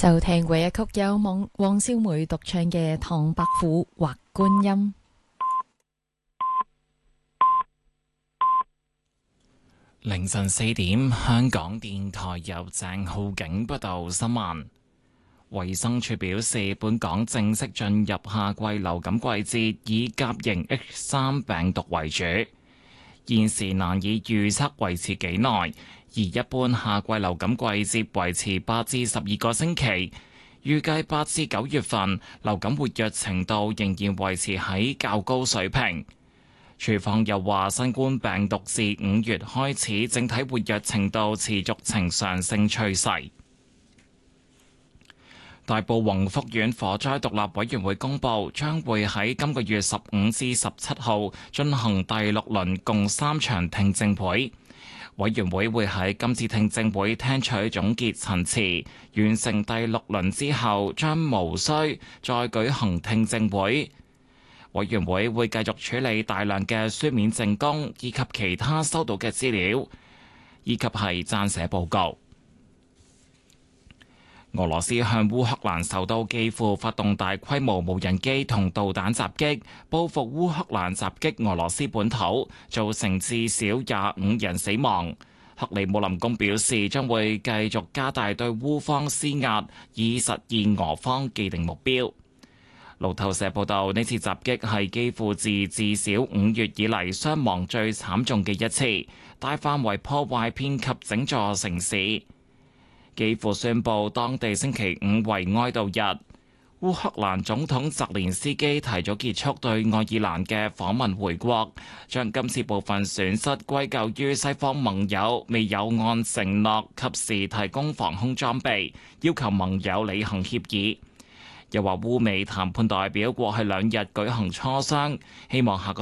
收聽過一曲有黃少梅獨唱嘅《唐伯虎畫觀音》。 凌晨4點，香港電台由鄭浩景報道新聞。衛生署表示，本港正式進入夏季流感季節，以甲型 H3 病毒為主。現時難以預測維持幾耐，而一般夏季流感季節維持8至12個星期。預計8至9月份流感活躍程度仍然維持喺較高水平。署方又話，新冠病毒自5月開始，整體活躍程度持續呈上升趨勢。大埔宏福苑火災獨立委員會公佈，將會喺今個月15至17號進行第6輪共3場聽證會。委員會會喺今次聽證會聽取總結陳詞，完成第6輪之後，將無需再舉行聽證會。委員會會繼續處理大量嘅書面證供，以及其他收到嘅資料，以及係撰寫報告。俄羅斯向烏克蘭首都基輔發動大規模無人機同導彈襲擊，報復烏克蘭襲擊俄羅斯本土，造成至少25人死亡。克里姆林宮表示，將會繼續加大對烏方施壓，以實現俄方既定目標。路透社報道，呢次襲擊係基輔自至少5月以嚟傷亡最慘重嘅一次，大範圍破壞遍及整座城市。基輔宣布當地星期5為哀悼日。烏克蘭總統澤連斯基提早結束對愛爾蘭嘅訪問回國，將今次部分損失歸咎於西方盟友未有按承諾及時提供防空裝備，要求盟友履行協議。又話烏美談判代表過去2日舉行磋商，希望下個